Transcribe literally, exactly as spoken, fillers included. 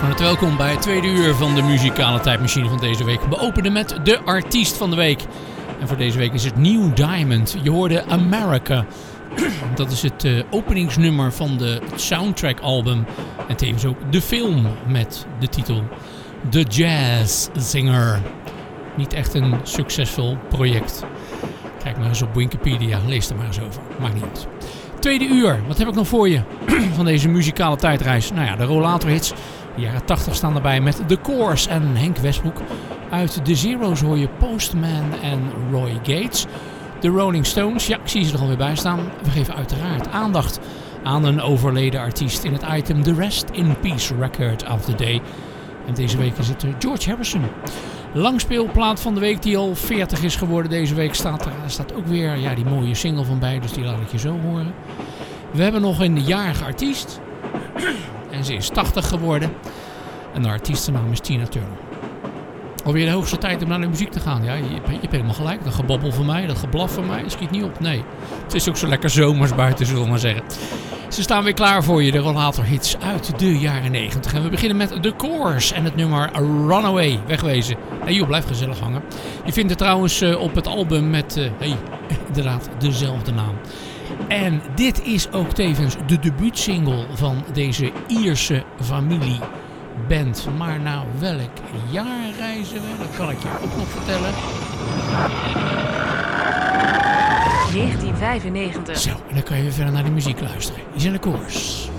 Van harte welkom bij het tweede uur van de muzikale tijdmachine van deze week. We openen met de artiest van de week. En voor deze week is het Neil Diamond. Je hoorde America. Dat is het uh, openingsnummer van de soundtrack album. En tevens ook de film met de titel The Jazz Singer. Niet echt een succesvol project. Kijk maar eens op Wikipedia, lees er maar eens over. Maakt niet uit. Tweede uur, wat heb ik nog voor je van deze muzikale tijdreis? Nou ja, de rollatorhits. De jaren tachtig staan erbij met The Course en Henk Westbroek. Uit de Zero's hoor je Postman en Roy Gates. De Rolling Stones, ja, ik zie ze er alweer bij staan. We geven uiteraard aandacht aan een overleden artiest in het item The Rest in Peace Record of the Day. En deze week is het George Harrison. Langspeelplaat van de week die al veertig is geworden deze week staat er. Er staat ook weer ja, die mooie single van bij, dus die laat ik je zo horen. We hebben nog een jarige artiest. En ze is tachtig geworden. En de artiestennaam is Tina Turner. Alweer de hoogste tijd om naar de muziek te gaan. Ja, je, je hebt helemaal gelijk. Dat gebabbel van mij, dat geblaf van mij, schiet niet op. Nee, het is ook zo lekker zomers buiten, zullen we maar zeggen. Ze staan weer klaar voor je, de rollatorhits uit de jaren negentig. En we beginnen met The Course en het nummer Runaway, Wegwezen. Nee joh, blijf gezellig hangen. Je vindt het trouwens uh, op het album met, uh, hey, inderdaad, dezelfde naam. En dit is ook tevens de debuutsingle van deze Ierse familieband. Maar naar welk jaar reizen we? Dat kan ik je ook nog vertellen. negentien vijfennegentig. Zo, en dan kan je weer verder naar de muziek luisteren. Hier zijn de Course.